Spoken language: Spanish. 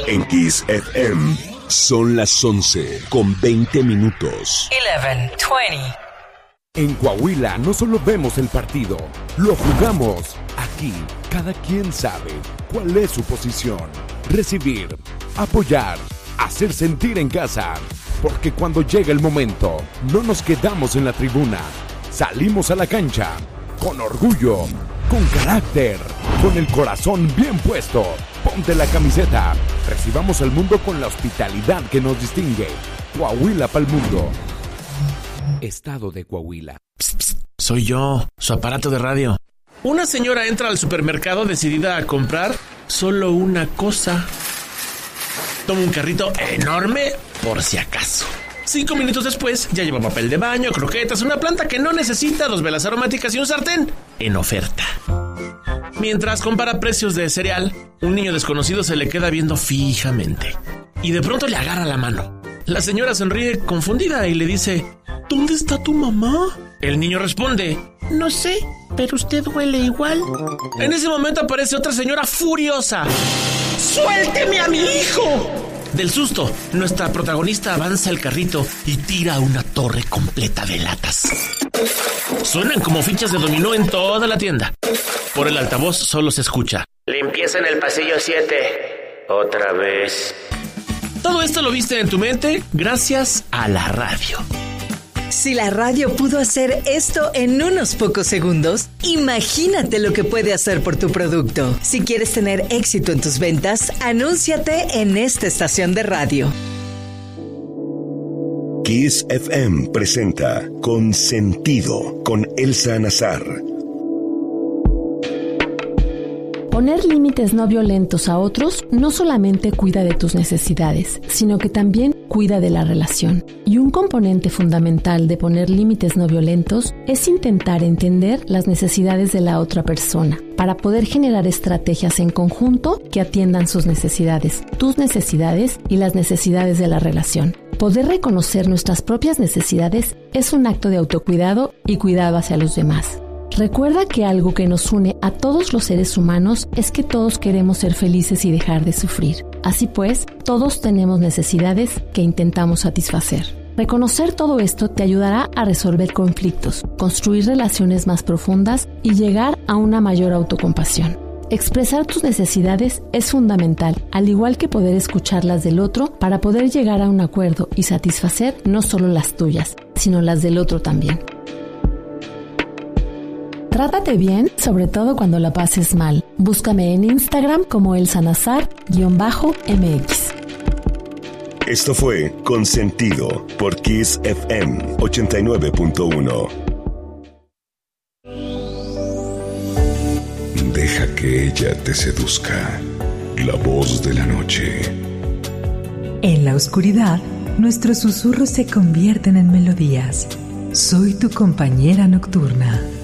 En Kiss FM son las 11:20. 11:20. En Coahuila no solo vemos el partido, lo jugamos. Aquí, cada quien sabe cuál es su posición. Recibir, apoyar, hacer sentir en casa. Porque cuando llega el momento, no nos quedamos en la tribuna. Salimos a la cancha, con orgullo, con carácter, con el corazón bien puesto. Ponte la camiseta. Recibamos al mundo con la hospitalidad que nos distingue. Coahuila pa'l mundo. Estado de Coahuila. Psst, psst, soy yo, su aparato de radio. Una señora entra al supermercado decidida a comprar solo una cosa. Toma un carrito enorme por si acaso. 5 minutos después ya lleva papel de baño, croquetas, una planta que no necesita, 2 velas aromáticas y un sartén en oferta. Mientras compara precios de cereal, un niño desconocido se le queda viendo fijamente y de pronto le agarra la mano. La señora sonríe confundida y le dice: ¿dónde está tu mamá? El niño responde: no sé, pero usted huele igual. En ese momento aparece otra señora furiosa. ¡Suélteme a mi hijo! Del susto, nuestra protagonista avanza el carrito y tira una torre completa de latas. Suenan como fichas de dominó en toda la tienda. Por el altavoz solo se escucha: limpieza en el pasillo 7. Otra vez. Todo esto lo viste en tu mente gracias a la radio. Si la radio pudo hacer esto en unos pocos segundos, imagínate lo que puede hacer por tu producto. Si quieres tener éxito en tus ventas, anúnciate en esta estación de radio. Kiss FM presenta Consentido con Elsa Nazar. Poner límites no violentos a otros no solamente cuida de tus necesidades, sino que también cuida de la relación. Y un componente fundamental de poner límites no violentos es intentar entender las necesidades de la otra persona, para poder generar estrategias en conjunto que atiendan sus necesidades, tus necesidades y las necesidades de la relación. Poder reconocer nuestras propias necesidades es un acto de autocuidado y cuidado hacia los demás. Recuerda que algo que nos une a todos los seres humanos es que todos queremos ser felices y dejar de sufrir. Así pues, todos tenemos necesidades que intentamos satisfacer. Reconocer todo esto te ayudará a resolver conflictos, construir relaciones más profundas y llegar a una mayor autocompasión. Expresar tus necesidades es fundamental, al igual que poder escuchar las del otro para poder llegar a un acuerdo y satisfacer no solo las tuyas, sino las del otro también. Trátate bien, sobre todo cuando la pases mal. Búscame en Instagram como elsanazar_mx. Esto fue Consentido por Kiss FM 89.1. Deja que ella te seduzca. La voz de la noche. En la oscuridad, nuestros susurros se convierten en melodías. Soy tu compañera nocturna.